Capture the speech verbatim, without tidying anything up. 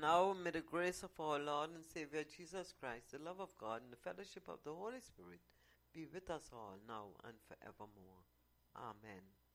Now may the grace of our Lord and Savior Jesus Christ, the love of God, and the fellowship of the Holy Spirit be with us all now and forevermore. Amen.